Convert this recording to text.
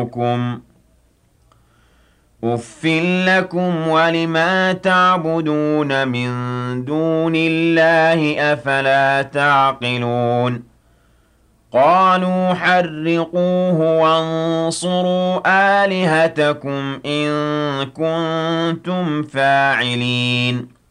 أُفٍّ لَّكُمْ وَلِمَا تَعْبُدُونَ مِن دُونِ اللَّهِ ۖ أَفَلَا تَعْقِلُونَ قَالُوا حَرِّقُوهُ وَانصُرُوا آلِهَتَكُمْ إِن كُنتُمْ فَاعِلِينَ